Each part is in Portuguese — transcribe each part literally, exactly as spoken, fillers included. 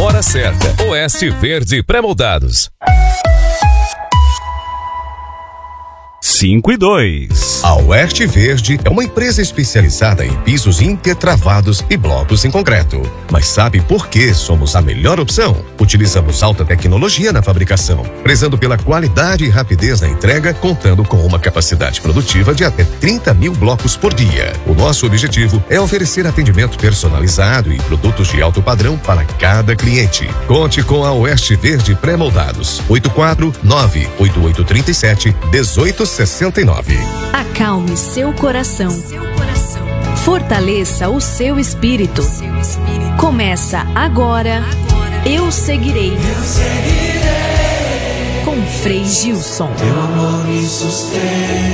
Hora certa. Oeste Verde Pré-moldados. cinco e dois. A Oeste Verde é uma empresa especializada em pisos impertravados e blocos em concreto. Mas sabe por que somos a melhor opção? Utilizamos alta tecnologia na fabricação, prezando pela qualidade e rapidez na entrega, contando com uma capacidade produtiva de até trinta mil blocos por dia. O nosso objetivo é oferecer atendimento personalizado e produtos de alto padrão para cada cliente. Conte com a Oeste Verde Pré-moldados. oito quatro nove oito oito três sete um oito seis nove. Acalme seu coração. Seu coração. Fortaleça o seu espírito. Seu espírito. Começa agora. agora. Eu seguirei. Eu seguirei. Com Frei Gilson. Teu amor me sustenta.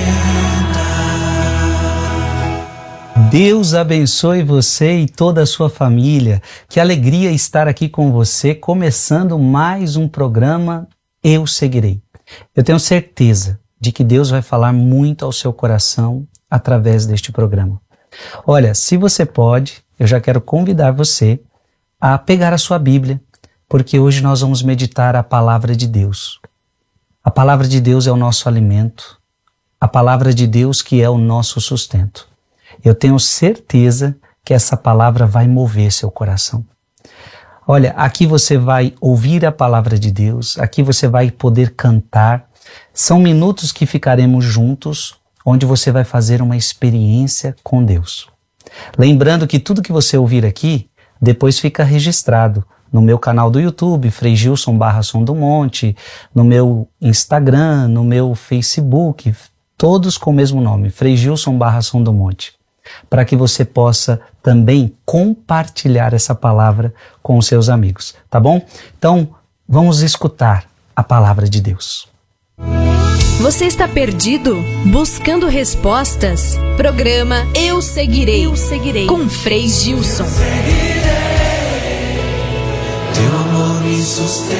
Deus abençoe você e toda a sua família. Que alegria estar aqui com você, começando mais um programa Eu Seguirei. Eu tenho certeza de que Deus vai falar muito ao seu coração através deste programa. Olha, se você pode, eu já quero convidar você a pegar a sua Bíblia, porque hoje nós vamos meditar a palavra de Deus. A palavra de Deus é o nosso alimento, a palavra de Deus que é o nosso sustento. Eu tenho certeza que essa palavra vai mover seu coração. Olha, aqui você vai ouvir a palavra de Deus, aqui você vai poder cantar. São minutos que ficaremos juntos, onde você vai fazer uma experiência com Deus. Lembrando que tudo que você ouvir aqui, depois fica registrado no meu canal do YouTube, Frei Gilson barra Som do Monte, no meu Instagram, no meu Facebook, todos com o mesmo nome, Frei Gilson barra Som do Monte, para que você possa também compartilhar essa palavra com os seus amigos, tá bom? Então, vamos escutar a palavra de Deus. Você está perdido? Buscando respostas? Programa Eu Seguirei, Eu Seguirei. Com Frei Gilson. Eu seguirei. Teu amor me sustenta.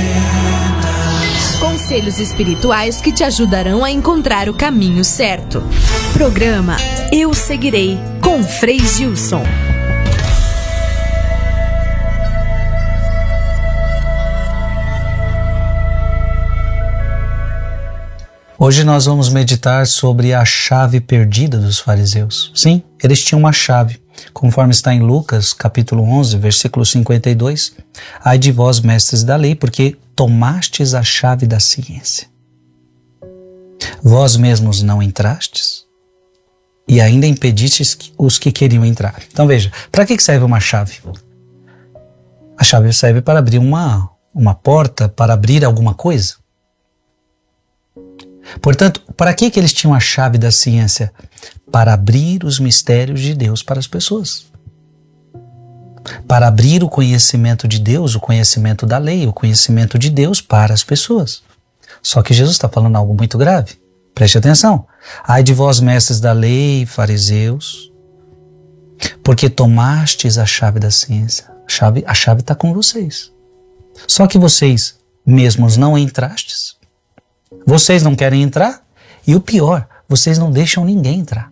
Conselhos espirituais que te ajudarão a encontrar o caminho certo. Programa Eu Seguirei, com Frei Gilson. Hoje nós vamos meditar sobre a chave perdida dos fariseus. Sim, eles tinham uma chave, conforme está em Lucas, capítulo onze, versículo cinquenta e dois. Ai de vós, mestres da lei, porque tomastes a chave da ciência. Vós mesmos não entrastes e ainda impedistes os que queriam entrar. Então veja, para que serve uma chave? A chave serve para abrir uma, uma porta, para abrir alguma coisa. Portanto, para que, que eles tinham a chave da ciência? Para abrir os mistérios de Deus para as pessoas. Para abrir o conhecimento de Deus, o conhecimento da lei, o conhecimento de Deus para as pessoas. Só que Jesus está falando algo muito grave. Preste atenção. Ai de vós, mestres da lei, fariseus, porque tomastes a chave da ciência. A chave, a chave está com vocês. Só que vocês mesmos não entrastes. Vocês não querem entrar e o pior, vocês não deixam ninguém entrar.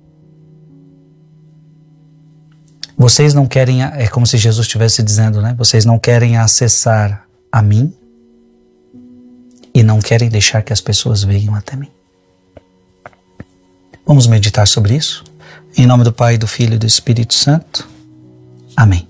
Vocês não querem, é como se Jesus estivesse dizendo, né? Vocês não querem acessar a mim e não querem deixar que as pessoas venham até mim. Vamos meditar sobre isso? Em nome do Pai, do Filho e do Espírito Santo. Amém.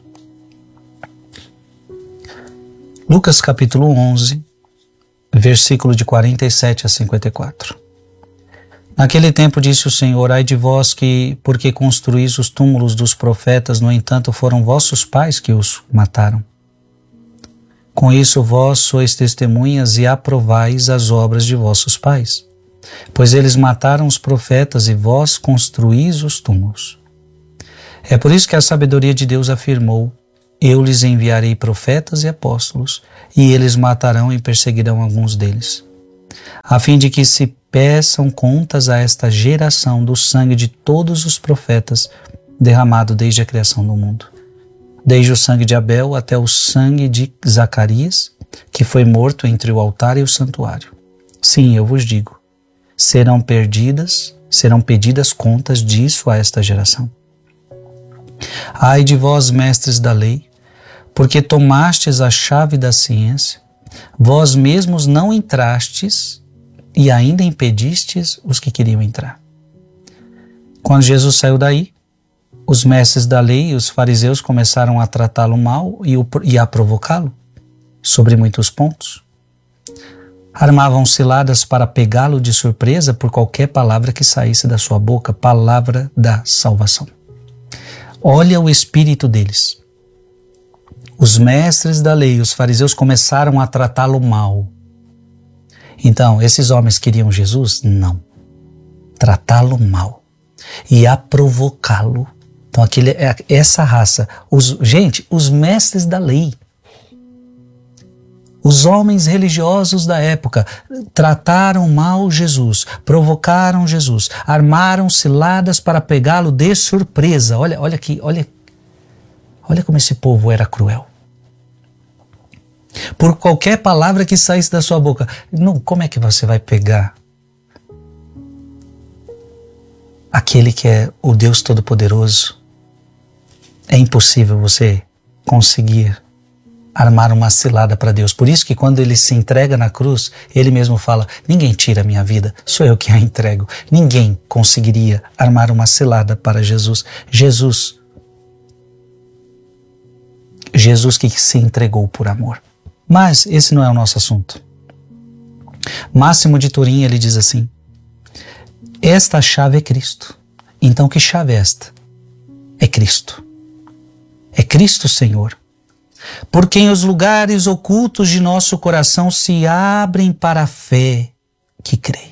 Lucas capítulo onze, versículo de quarenta e sete a cinquenta e quatro. Naquele tempo disse o Senhor, ai de vós que, porque construís os túmulos dos profetas, no entanto foram vossos pais que os mataram. Com isso vós sois testemunhas e aprovais as obras de vossos pais, pois eles mataram os profetas e vós construís os túmulos. É por isso que a sabedoria de Deus afirmou, eu lhes enviarei profetas e apóstolos, e eles matarão e perseguirão alguns deles, a fim de que se peçam contas a esta geração do sangue de todos os profetas derramado desde a criação do mundo, desde o sangue de Abel até o sangue de Zacarias, que foi morto entre o altar e o santuário. Sim, eu vos digo, serão perdidas, serão pedidas contas disso a esta geração. Ai de vós, mestres da lei, porque tomastes a chave da ciência, vós mesmos não entrastes e ainda impedistes os que queriam entrar. Quando Jesus saiu daí, os mestres da lei e os fariseus começaram a tratá-lo mal e, o, e a provocá-lo sobre muitos pontos. Armavam ciladas para pegá-lo de surpresa por qualquer palavra que saísse da sua boca, palavra da salvação. Olha o espírito deles. Os mestres da lei e os fariseus começaram a tratá-lo mal. Então, esses homens queriam Jesus? Não. Tratá-lo mal e a provocá-lo. Então, aquele, essa raça, os, gente, os mestres da lei, os homens religiosos da época trataram mal Jesus, provocaram Jesus, armaram ciladas para pegá-lo de surpresa. Olha, olha aqui, olha, olha como esse povo era cruel. Por qualquer palavra que saísse da sua boca, não, como é que você vai pegar aquele que é o Deus Todo-Poderoso? É impossível você conseguir armar uma cilada para Deus. Por isso que quando ele se entrega na cruz, ele mesmo fala, ninguém tira a minha vida, sou eu que a entrego. Ninguém conseguiria armar uma cilada para Jesus. Jesus, Jesus que se entregou por amor. Mas esse não é o nosso assunto. Máximo de Turim, ele diz assim, esta chave é Cristo. Então que chave é esta? É Cristo. É Cristo Senhor. Por quem os lugares ocultos de nosso coração se abrem para a fé que crê.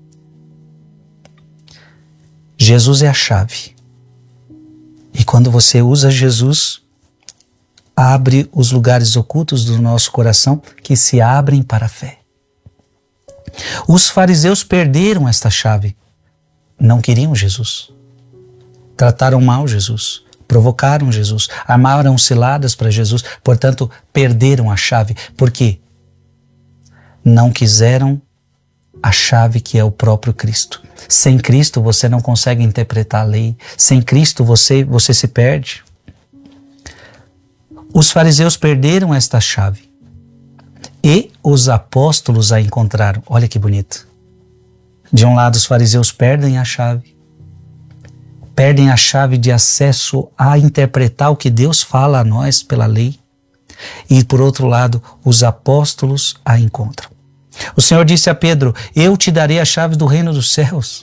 Jesus é a chave. E quando você usa Jesus, abre os lugares ocultos do nosso coração que se abrem para a fé. Os fariseus perderam esta chave. Não queriam Jesus. Trataram mal Jesus. Provocaram Jesus, armaram ciladas para Jesus, portanto, perderam a chave, porque não quiseram a chave que é o próprio Cristo. Sem Cristo você não consegue interpretar a lei, sem Cristo você, você se perde. Os fariseus perderam esta chave e os apóstolos a encontraram. Olha que bonito. De um lado os fariseus perdem a chave, perdem a chave de acesso a interpretar o que Deus fala a nós pela lei. E por outro lado, os apóstolos a encontram. O Senhor disse a Pedro, eu te darei a chave do reino dos céus.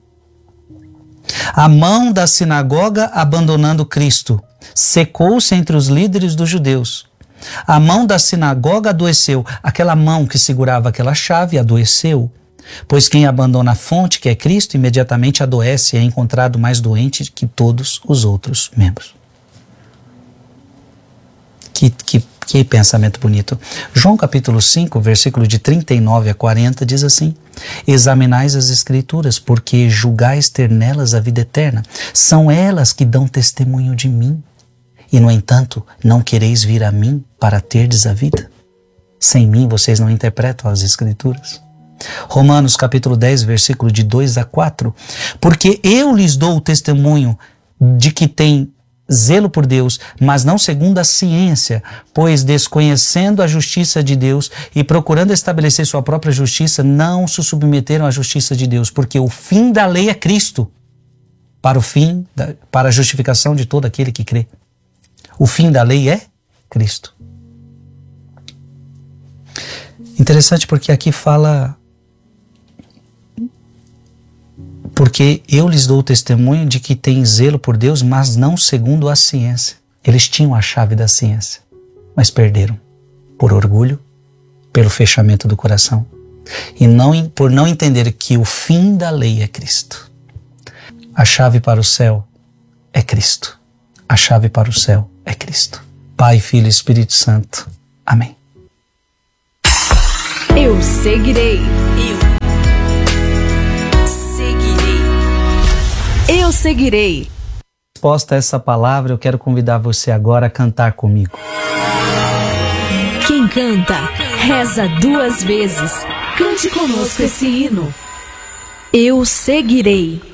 A mão da sinagoga abandonando Cristo secou-se entre os líderes dos judeus. A mão da sinagoga adoeceu. Aquela mão que segurava aquela chave adoeceu. Pois quem abandona a fonte, que é Cristo, imediatamente adoece e é encontrado mais doente que todos os outros membros. Que, que, que pensamento bonito. João capítulo cinco, versículo de trinta e nove a quarenta diz assim, examinais as escrituras, porque julgais ter nelas a vida eterna. São elas que dão testemunho de mim. E no entanto, não quereis vir a mim para terdes a vida? Sem mim vocês não interpretam as escrituras. Romanos capítulo dez, versículo de dois a quatro. Porque eu lhes dou o testemunho de que têm zelo por Deus, mas não segundo a ciência, pois desconhecendo a justiça de Deus e procurando estabelecer sua própria justiça, não se submeteram à justiça de Deus, porque o fim da lei é Cristo, para o fim, da, para a justificação de todo aquele que crê. O fim da lei é Cristo. Interessante porque aqui fala, porque eu lhes dou o testemunho de que têm zelo por Deus, mas não segundo a ciência. Eles tinham a chave da ciência, mas perderam por orgulho, pelo fechamento do coração e não, por não entender que o fim da lei é Cristo. A chave para o céu é Cristo. A chave para o céu é Cristo. Pai, Filho e Espírito Santo. Amém. Eu seguirei. Eu Eu seguirei. Resposta a essa palavra, eu quero convidar você agora a cantar comigo. Quem canta, reza duas vezes. Cante conosco esse hino. Eu seguirei.